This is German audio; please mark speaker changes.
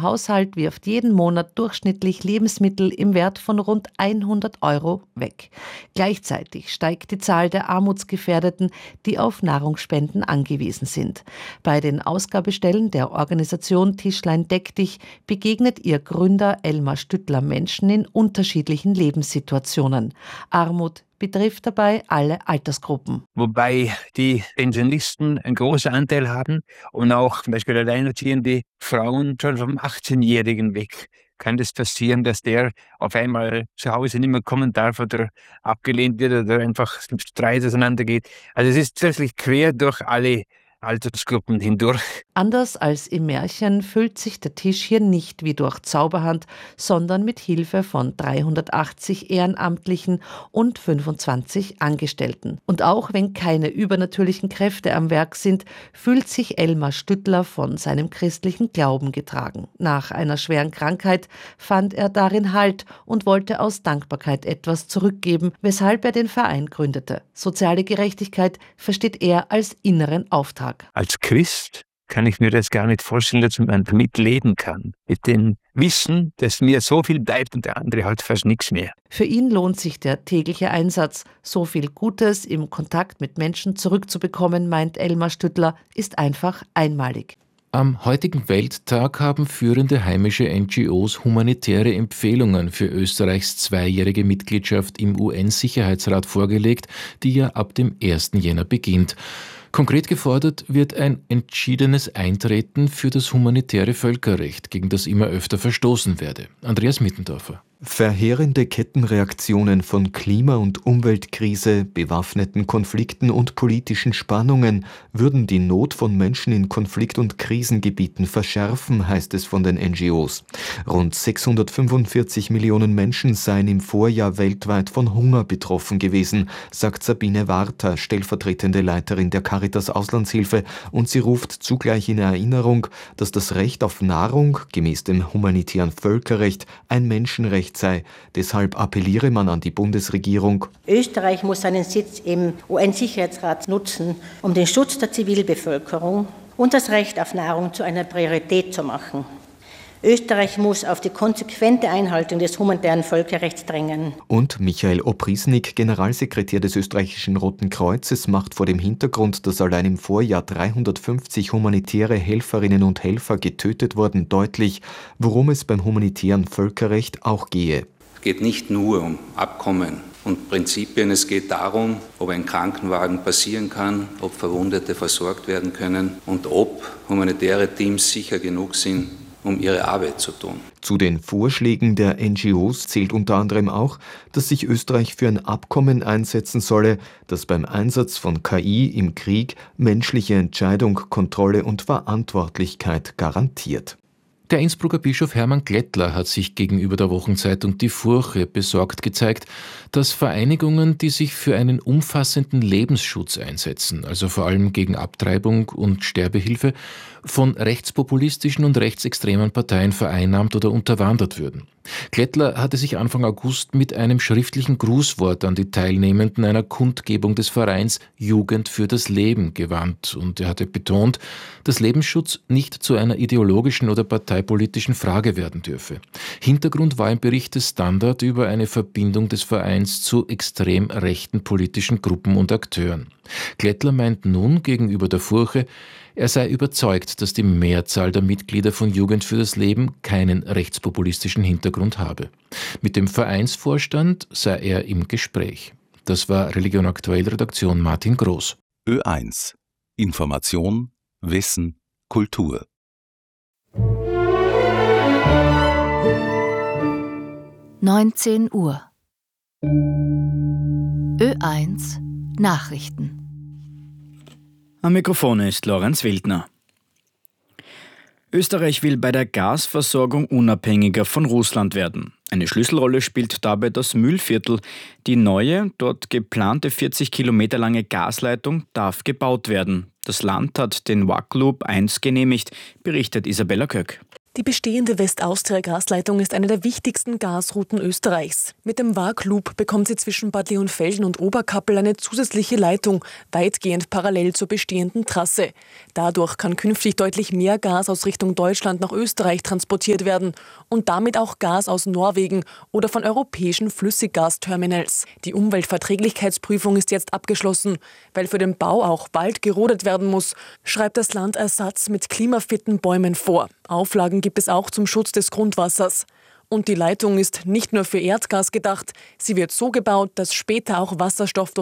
Speaker 1: Haushalt wirft jeden Monat durchschnittlich Lebensmittel im Wert von rund 100 € weg. Gleichzeitig steigt die Zahl der Armutsgefährdeten, die auf Nahrungsspenden angewiesen sind. Bei den Ausgabestellen der Organisation Tischlein Deck dich begegnet ihr Gründer Elmar Stüttler Menschen in unterschiedlichen Lebenssituationen. Armut betrifft dabei alle Altersgruppen.
Speaker 2: Wobei die Pensionisten einen großen Anteil haben und auch zum Beispiel alleinerziehende Frauen schon vom 18-Jährigen weg. Kann das passieren, dass der auf einmal zu Hause nicht mehr kommen darf oder abgelehnt wird oder einfach im Streit auseinandergeht. Also es ist tatsächlich quer durch alle Altersgruppen hindurch.
Speaker 1: Anders als im Märchen füllt sich der Tisch hier nicht wie durch Zauberhand, sondern mit Hilfe von 380 Ehrenamtlichen und 25 Angestellten. Und auch wenn keine übernatürlichen Kräfte am Werk sind, fühlt sich Elmar Stüttler von seinem christlichen Glauben getragen. Nach einer schweren Krankheit fand er darin Halt und wollte aus Dankbarkeit etwas zurückgeben, weshalb er den Verein gründete. Soziale Gerechtigkeit versteht er als inneren Auftrag.
Speaker 2: Als Christ kann ich mir das gar nicht vorstellen, dass man damit leben kann. Mit dem Wissen, dass mir so viel bleibt und der andere hat fast nichts mehr.
Speaker 1: Für ihn lohnt sich der tägliche Einsatz. So viel Gutes im Kontakt mit Menschen zurückzubekommen, meint Elmar Stüttler, ist einfach einmalig.
Speaker 3: Am heutigen Welttag haben führende heimische NGOs humanitäre Empfehlungen für Österreichs zweijährige Mitgliedschaft im UN-Sicherheitsrat vorgelegt, die ja ab dem 1. Jänner beginnt. Konkret gefordert wird ein entschiedenes Eintreten für das humanitäre Völkerrecht, gegen das immer öfter verstoßen werde. Andreas Mittendorfer.
Speaker 4: Verheerende Kettenreaktionen von Klima- und Umweltkrise, bewaffneten Konflikten und politischen Spannungen würden die Not von Menschen in Konflikt- und Krisengebieten verschärfen, heißt es von den NGOs. Rund 645 Millionen Menschen seien im Vorjahr weltweit von Hunger betroffen gewesen, sagt Sabine Warter, stellvertretende Leiterin der Caritas Auslandshilfe, und sie ruft zugleich in Erinnerung, dass das Recht auf Nahrung gemäß dem humanitären Völkerrecht ein Menschenrecht sei. Deshalb appelliere man an die Bundesregierung.
Speaker 5: Österreich muss seinen Sitz im UN-Sicherheitsrat nutzen, um den Schutz der Zivilbevölkerung und das Recht auf Nahrung zu einer Priorität zu machen. Österreich muss auf die konsequente Einhaltung des humanitären Völkerrechts drängen.
Speaker 4: Und Michael Oprisnik, Generalsekretär des österreichischen Roten Kreuzes, macht vor dem Hintergrund, dass allein im Vorjahr 350 humanitäre Helferinnen und Helfer getötet wurden, deutlich, worum es beim humanitären Völkerrecht auch gehe.
Speaker 6: Es geht nicht nur um Abkommen und Prinzipien, es geht darum, ob ein Krankenwagen passieren kann, ob Verwundete versorgt werden können und ob humanitäre Teams sicher genug sind, um ihre Arbeit zu tun.
Speaker 4: Zu den Vorschlägen der NGOs zählt unter anderem auch, dass sich Österreich für ein Abkommen einsetzen solle, das beim Einsatz von KI im Krieg menschliche Entscheidung, Kontrolle und Verantwortlichkeit garantiert.
Speaker 3: Der Innsbrucker Bischof Hermann Glättler hat sich gegenüber der Wochenzeitung Die Furche besorgt gezeigt, dass Vereinigungen, die sich für einen umfassenden Lebensschutz einsetzen, also vor allem gegen Abtreibung und Sterbehilfe, von rechtspopulistischen und rechtsextremen Parteien vereinnahmt oder unterwandert würden. Glättler hatte sich Anfang August mit einem schriftlichen Grußwort an die Teilnehmenden einer Kundgebung des Vereins Jugend für das Leben gewandt und er hatte betont, dass Lebensschutz nicht zu einer ideologischen oder parteipolitischen Frage werden dürfe. Hintergrund war ein Bericht des Standard über eine Verbindung des Vereins zu extrem rechten politischen Gruppen und Akteuren. Glättler meint nun gegenüber der Furche, er sei überzeugt, dass die Mehrzahl der Mitglieder von Jugend für das Leben keinen rechtspopulistischen Hintergrund habe. Mit dem Vereinsvorstand sei er im Gespräch. Das war Religion Aktuell Redaktion Martin Groß.
Speaker 7: Ö1 Information, Wissen, Kultur.
Speaker 8: (19 Uhr) Ö1 Nachrichten.
Speaker 9: Am Mikrofon ist Lorenz Wildner. Österreich will bei der Gasversorgung unabhängiger von Russland werden. Eine Schlüsselrolle spielt dabei das Mühlviertel. Die neue, dort geplante 40 Kilometer lange Gasleitung darf gebaut werden. Das Land hat den WAC Loop 1 genehmigt, berichtet Isabella Köck.
Speaker 10: Die bestehende Westaustria-Gasleitung ist eine der wichtigsten Gasrouten Österreichs. Mit dem Waag-Loop bekommt sie zwischen Bad Leonfelden und Oberkappel eine zusätzliche Leitung, weitgehend parallel zur bestehenden Trasse. Dadurch kann künftig deutlich mehr Gas aus Richtung Deutschland nach Österreich transportiert werden und damit auch Gas aus Norwegen oder von europäischen Flüssiggasterminals. Die Umweltverträglichkeitsprüfung ist jetzt abgeschlossen. Weil für den Bau auch Wald gerodet werden muss, schreibt das Land Ersatz mit klimafitten Bäumen vor. Auflagen gibt es auch zum Schutz des Grundwassers. Und die Leitung ist nicht nur für Erdgas gedacht, sie wird so gebaut, dass später auch Wasserstoff durch